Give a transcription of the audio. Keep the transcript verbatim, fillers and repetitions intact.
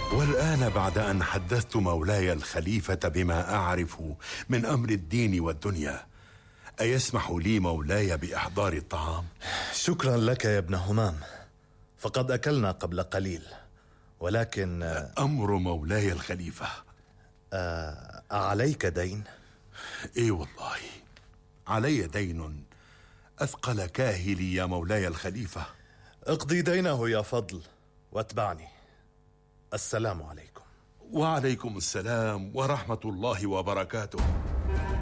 والآن بعد أن حدثت مولاي الخليفة بما أعرف من أمر الدين والدنيا، أيسمح لي مولاي بإحضار الطعام؟ شكرا لك يا ابن همام، فقد أكلنا قبل قليل، ولكن أمر مولاي الخليفة. أه عليك دين؟ إيه والله علي دين أثقل كاهلي يا مولاي الخليفة. اقضي دينه يا فضل واتبعني. السلام عليكم. وعليكم السلام ورحمة الله وبركاته.